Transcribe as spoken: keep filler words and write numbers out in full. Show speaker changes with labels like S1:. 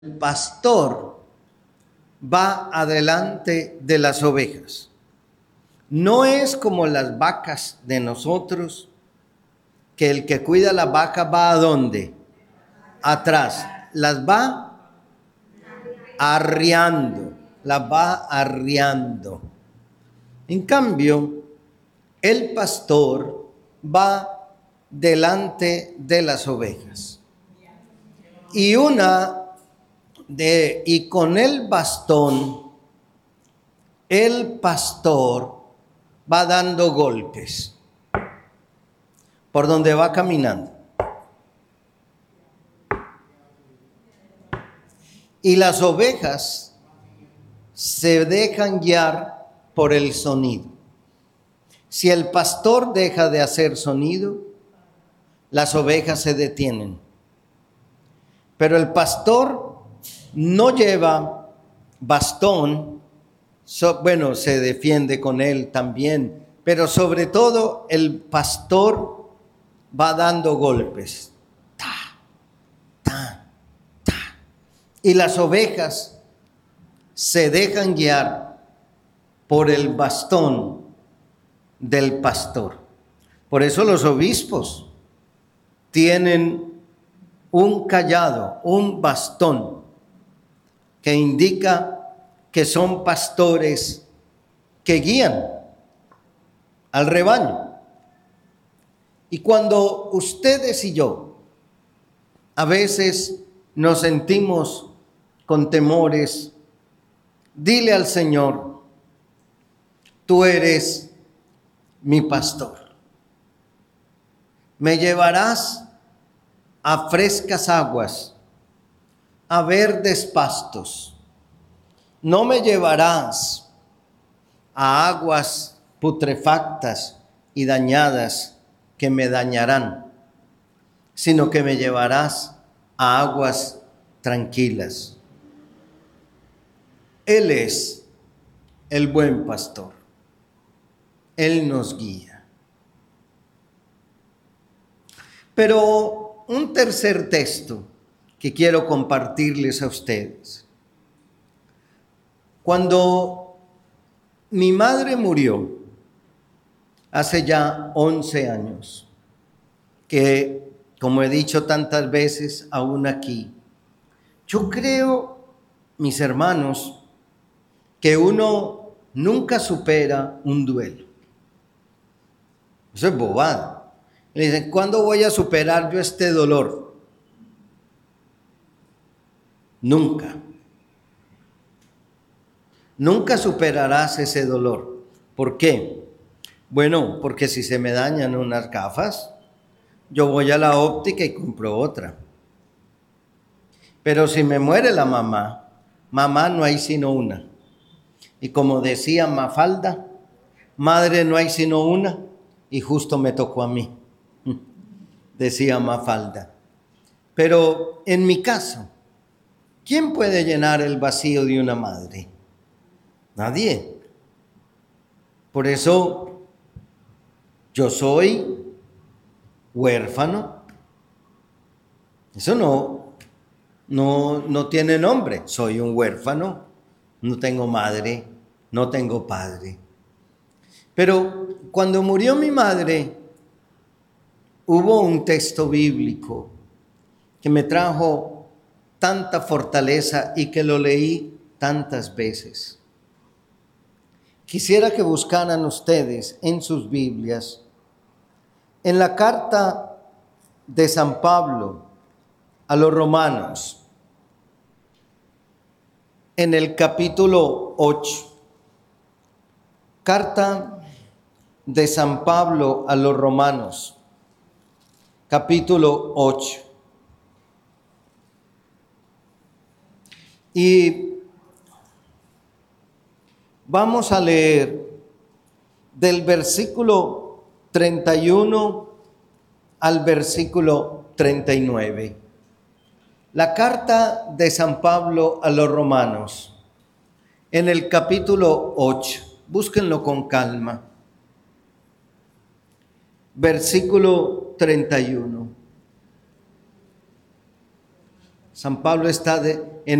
S1: El pastor va adelante de las ovejas. No es como las vacas de nosotros, que el que cuida la vaca va ¿a dónde? Atrás. Las va arriando, las va arriando. En cambio, el pastor va delante de las ovejas. Y una de, y con el bastón, el pastor va dando golpes por donde va caminando. Y las ovejas se dejan guiar por el sonido. Si el pastor deja de hacer sonido, las ovejas se detienen. Pero el pastor no lleva bastón, so, bueno, se defiende con él también, pero sobre todo el pastor va dando golpes. Ta, ta, ta. Y las ovejas se dejan guiar por el bastón del pastor. Por eso los obispos tienen un cayado, un bastón, que indica que son pastores que guían al rebaño. Y cuando ustedes y yo a veces nos sentimos con temores, dile al Señor: tú eres mi pastor. Me llevarás a frescas aguas, a verdes pastos. No me llevarás a aguas putrefactas y dañadas que me dañarán, sino que me llevarás a aguas tranquilas. Él es el buen pastor. Él nos guía. Pero un tercer texto que quiero compartirles a ustedes. Cuando mi madre murió, hace ya once años, que como he dicho tantas veces aún aquí, yo creo, mis hermanos, que uno nunca supera un duelo. Eso es bobada. Le dicen: ¿cuándo voy a superar yo este dolor? Nunca. Nunca superarás ese dolor. ¿Por qué? Bueno, porque si se me dañan unas gafas, yo voy a la óptica y compro otra. Pero si me muere la mamá, mamá no hay sino una. Y como decía Mafalda, madre no hay sino una, y justo me tocó a mí, decía Mafalda. Pero en mi caso, ¿quién puede llenar el vacío de una madre? Nadie. Por eso yo soy huérfano. Eso no, no, no tiene nombre. Soy un huérfano. No tengo madre, no tengo padre. Pero cuando murió mi madre, hubo un texto bíblico que me trajo tanta fortaleza y que lo leí tantas veces. Quisiera que buscaran ustedes en sus Biblias, en la carta de San Pablo a los Romanos, en el capítulo ocho. Carta de San Pablo a los Romanos, capítulo ocho. Y vamos a leer del versículo treinta y uno al versículo treinta y nueve. La carta de San Pablo a los Romanos, en el capítulo ocho. Búsquenlo con calma. Versículo treinta y uno. San Pablo está de,